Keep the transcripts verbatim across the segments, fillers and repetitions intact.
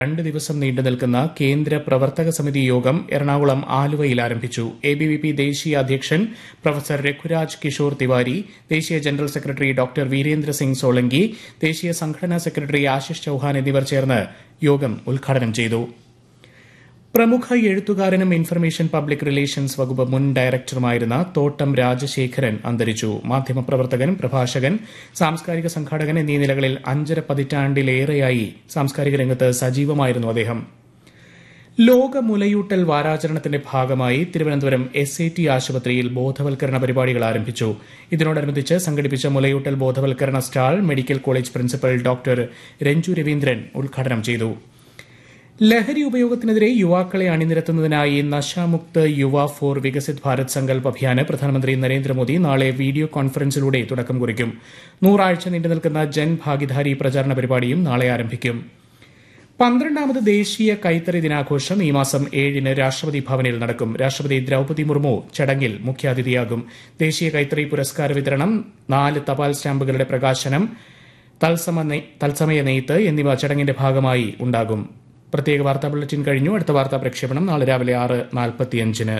രണ്ട് ദിവസം നീണ്ടു നിൽക്കുന്ന കേന്ദ്ര പ്രവർത്തക സമിതി യോഗം എറണാകുളം ആലുവയിൽ ആരംഭിച്ചു. എ ബി വി പി ദേശീയ അധ്യക്ഷൻ പ്രൊഫസർ രഘുരാജ് കിഷോർ തിവാരി, ദേശീയ general secretary doctor Virendra Singh Solanki, ദേശീയ സംഘടനാ സെക്രട്ടറി ആശിഷ് ചൌഹാൻ എന്നിവർ ചേർന്ന് യോഗം ഉദ്ഘാടനം ചെയ്തു. പ്രമുഖ എഴുത്തുകാരനും ഇൻഫർമേഷൻ പബ്ലിക് റിലേഷൻസ് വകുപ്പ് മുൻ ഡയറക്ടറുമായിരുന്ന തോട്ടം രാജശേഖരൻ അന്തരിച്ചു. മാധ്യമപ്രവർത്തകൻ, പ്രഭാഷകൻ, സാംസ്കാരിക സംഘാടകൻ എന്നീ നിലകളിൽ അഞ്ചര പതിറ്റാണ്ടിലേറെയായി സാംസ്കാരിക രംഗത്ത് സജീവമായിരുന്നു അദ്ദേഹം. ലോക മുലയൂട്ടൽ വാരാചരണത്തിന്റെ ഭാഗമായി തിരുവനന്തപുരം എസ് എ ടി ആശുപത്രിയിൽ ബോധവൽക്കരണ പരിപാടികൾ ആരംഭിച്ചു. ഇതിനോടനുബന്ധിച്ച് സംഘടിപ്പിച്ച മുലയൂട്ടൽ ബോധവൽക്കരണ stall medical college principal doctor Ranju Raveendran ഉദ്ഘാടനം ചെയ്തു. ലഹരി ഉപയോഗത്തിനെതിരെ യുവാക്കളെ അണിനിരത്തുന്നതിനായി നശാമുക്ത് യുവ ഫോർ വികസിത് ഭാരത് സങ്കൽപ് അഭിയാന് പ്രധാനമന്ത്രി നരേന്ദ്രമോദി നാളെ വീഡിയോ കോൺഫറൻസിലൂടെ തുടക്കം കുറിക്കും. നൂറാഴ്ച നീണ്ടുനിൽക്കുന്ന ജൻ ഭാഗിദാരി പ്രചാരണ പരിപാടിയും നാളെ ആരംഭിക്കും. പന്ത്രണ്ടാമത് ദേശീയ കൈത്തറി ദിനാഘോഷം ഈ മാസം ഏഴിന് രാഷ്ട്രപതി ഭവനിൽ നടക്കും. രാഷ്ട്രപതി ദ്രൌപദി മുർമു ചടങ്ങിൽ മുഖ്യാതിഥിയാകും. ദേശീയ കൈത്തറി പുരസ്കാര വിതരണം, നാല് തപാൽ സ്റ്റാമ്പുകളുടെ പ്രകാശനം, തത്സമയ നെയ്ത്ത് എന്നിവ ചടങ്ങിന്റെ ഭാഗമായി ഉണ്ടാകും. പ്രത്യേക വാർത്താ ബുള്ളറ്റിൻ കഴിഞ്ഞു. അടുത്ത വാർത്താ പ്രക്ഷേപണം നാളെ രാവിലെ ആറ് നാൽപ്പത്തിയഞ്ചിന്.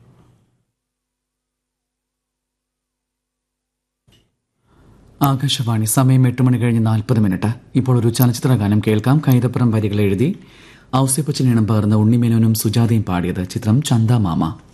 ആകാശവാണി. സമയം എട്ട് മണി കഴിഞ്ഞ് നാൽപ്പത് മിനിറ്റ്. ഇപ്പോൾ ഒരു ചലച്ചിത്ര ഗാനം കേൾക്കാം. കൈതപ്പുറം വരികൾ എഴുതി ഔസേപ്പച്ചൻ ഇണം പകർന്ന ഉണ്ണിമേനോനും സുജാതയും പാടിയത്. ചിത്രം ചന്ദാമാമ.